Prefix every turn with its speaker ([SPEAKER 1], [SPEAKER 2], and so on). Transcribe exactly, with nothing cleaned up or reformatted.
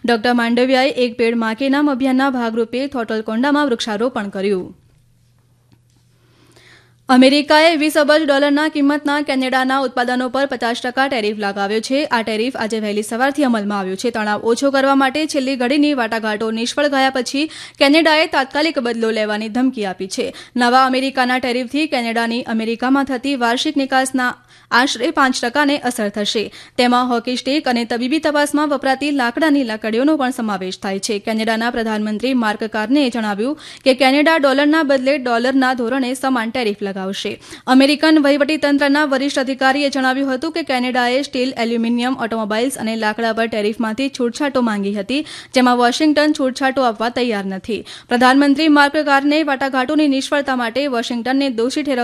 [SPEAKER 1] Doctor માંડવિયાએ એક pad માં કે નામ અભિયાનના ભાગરૂપે થોટલકોંડામાં વૃક્ષારોપણ કર્યું. અમેરિકાએ વીસ અબજ ડોલરના કિંમતના કેનેડાના ઉત્પાદનો પર પચાસ ટકા ટેરિફ લગાવ્યો છે. આ ટેરિફ આજે વહેલી સવારથી અમલમાં આવ્યો છે. તણાવ ઓછો કરવા માટે છેલ્લી ઘડીની વાટાઘાટો નિષ્ફળ ગયા પછી કેનેડાએ તાત્કાલિક બદલો લેવાની ધમકી આપી છે. નવા અમેરિકાના ટેરિફથી કેનેડાની અમેરિકામાં થતી વાર્ષિક નિકાસના આશરે પાંચ ટકાને અસર થશે. તેમાં હોકી સ્ટીક અને તબીબી તપાસમાં વપરાતી લાકડાની લાકડીઓનો પણ સમાવેશ થાય છે. કેનેડાના પ્રધાનમંત્રી માર્ક કાર્નેએ જણાવ્યું કે કેનેડા ડોલરના બદલે ડોલરના ધોરણે સમાન ટેરિફ લગાવશે. અમેરિકન વહીવટીતંત્રના વરિષ્ઠ અધિકારીએ જણાવ્યું હતું કે કેનેડાએ સ્ટીલ, એલ્યુમિનિયમ, ઓટોમોબાઈલ્સ અને લાકડા પર ટેરિફમાંથી છૂટછાટો માંગી હતી, જેમાં વોશિંગ્ટન છૂટછાટો આપવા તૈયાર નથી. પ્રધાનમંત્રી માર્ક કાર્નેએ વાટાઘાટોની નિષ્ફળતા માટે વોશિંગ્ટનને દોષી ઠેરવતા